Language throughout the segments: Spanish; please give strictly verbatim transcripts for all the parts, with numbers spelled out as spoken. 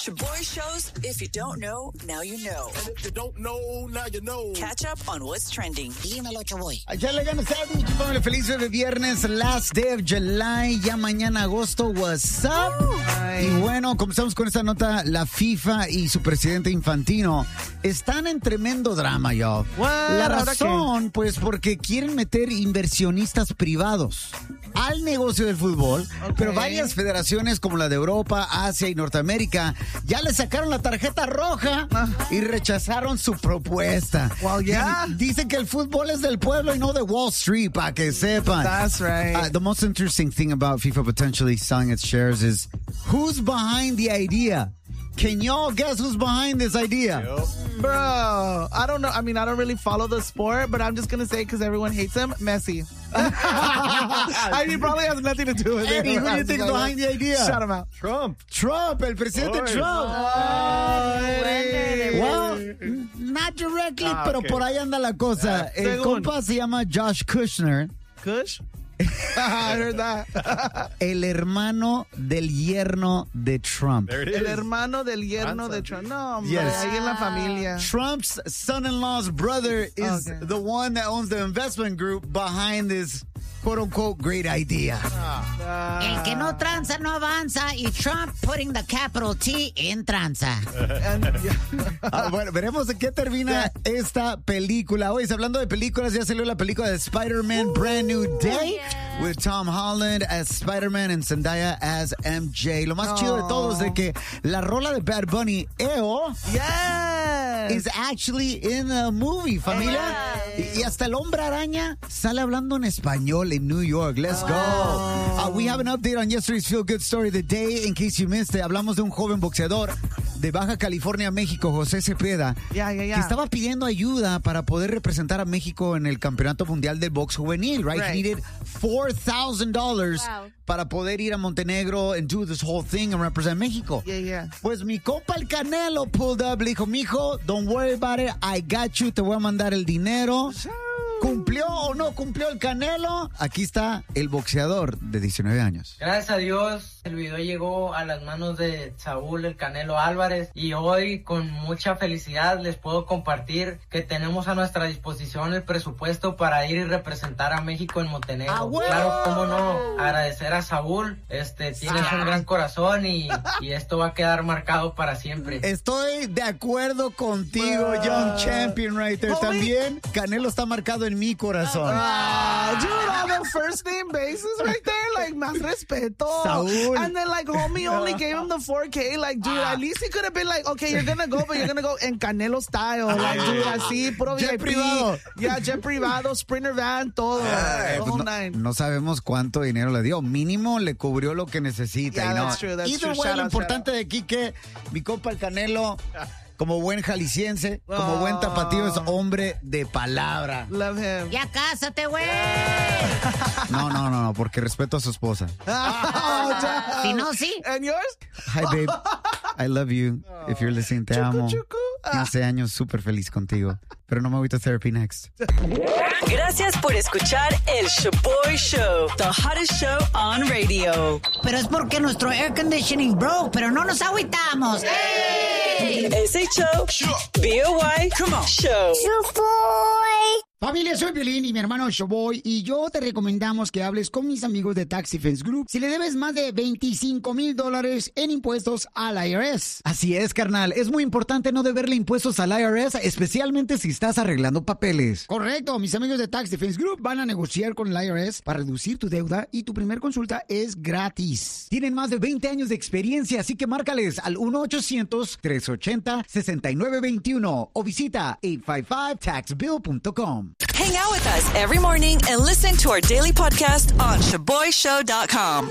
Shaboy shows, if you don't know, now you know. And if you don't know, now you know. Catch up on what's trending. Dímelo, Shaboy. Echarle ganas, Sandy. Familia, feliz de viernes, last day of July. Ya mañana agosto, what's up? Ay. Y bueno, comenzamos con esta nota. La FIFA y su presidente Infantino están en tremendo drama, yo. La razón, pues, porque quieren meter inversionistas privados al negocio del fútbol, okay. Pero varias federaciones como la de Europa, Asia y Norteamérica ya le sacaron la tarjeta roja y rechazaron su propuesta. Well, yeah. Dicen que el fútbol es del pueblo y no de Wall Street, para que sepan. That's right. Uh, the most interesting thing about FIFA potentially selling its shares is who's behind the idea. Can y'all guess who's behind this idea? Yep. Bro, I don't know. I mean, I don't really follow the sport, but I'm just going to say because everyone hates him, Messi. I mean, probably has nothing to do with Eddie, it. who do you think is behind the idea? Shut him out. Trump. Trump, el presidente Oy. Trump. Oh, Eddie. Well, not directly, Ah, pero okay. por ahí anda la cosa. Yeah. El Según. compa se llama Josh Kushner. Kush? I heard that. El hermano del yerno de Trump. There it is. El hermano del yerno de Trump. No, hombre, Yes. ahí en la familia. Trump's son-in-law's brother is Okay. the one that owns the investment group behind this quote-unquote great idea. Ah. El que no tranza no avanza y Trump putting the capital T in tranza. And, yeah. Ah, bueno, veremos en qué termina esta película. Oye, hablando de películas, ya salió la película de Spider-Man Brand New Day with Tom Holland as Spider-Man and Zendaya as M J. Lo más Oh. chido de todo es de que la rola de Bad Bunny, E O, Yes. is actually in the movie, familia. Y, y hasta el hombre araña sale hablando en español en New York. Let's go. Uh, we have an update on yesterday's Feel Good Story of the Day. In case you missed it, hablamos de un joven boxeador de Baja California, México, José Cepeda, Yeah, yeah, yeah. que estaba pidiendo ayuda para poder representar a México en el Campeonato Mundial del Box Juvenil, right? Right. He needed four thousand dollars Wow. para poder ir a Montenegro and do this whole thing and represent México. Yeah, yeah. Pues mi compa el Canelo pulled up, le dijo, mijo, don't worry about it, I got you, te voy a mandar el dinero. ¿Cumplió o no cumplió el Canelo? Aquí está el boxeador de diecinueve años. Gracias a Dios, el video llegó a las manos de Saúl el Canelo Álvarez y hoy con mucha felicidad les puedo compartir que tenemos a nuestra disposición el presupuesto para ir y representar a México en Montenegro. ¡Ah, bueno! Claro, cómo no, agradecer a Saúl, este, tienes un gran corazón y, y esto va a quedar marcado para siempre. Estoy de acuerdo contigo, Young Champion right there. Homie. También Canelo está marcado en mi corazón. Ah, dude, on the first name basis right there, like, más respeto. Saúl. And then, like, homie only gave him the four K. Like, dude, at least he could have been like, okay, you're gonna go, but you're gonna go en Canelo style. Like, dude, así, puro Jet V I P. privado. Yeah, jet privado, Sprinter van, todo. Ay, the pues whole no, nine. no sabemos cuánto dinero le dio. Mínimo le cubrió lo que necesita. Yeah, y no. that's true, that's Either true. way, Shout lo out, importante de aquí que mi compa el Canelo, como buen jalisciense, como buen tapatío, es hombre de palabra. Love him. Ya cásate, güey. No, no, no, no, porque respeto a su esposa. Oh, damn. Si no, sí. And yours? Hi, babe. I love you. If you're listening, te Chucu, amo. chucu. quince años, súper feliz contigo. Pero no me voy a therapy next. Gracias por escuchar el Shaboy Show, the hottest show on radio. Pero es porque nuestro air conditioning broke, pero no nos agüitamos. S H O B O Y Show. Familia, soy Piolín y mi hermano Shoboy y yo te recomendamos que hables con mis amigos de Tax Defense Group si le debes más de veinticinco mil dólares en impuestos al I R S. Así es, carnal. Es muy importante no deberle impuestos al I R S, especialmente si estás arreglando papeles. Correcto, mis amigos de Tax Defense Group van a negociar con el I R S para reducir tu deuda y tu primer consulta es gratis. Tienen más de veinte años de experiencia, así que márcales al uno ochocientos, tres ochenta, sesenta y nueve veintiuno o visita ocho cinco cinco tax bill punto com. Hang out with us every morning and listen to our daily podcast on shaboy show dot com.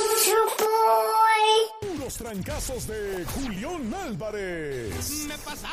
Los trancazos de Julián Álvarez.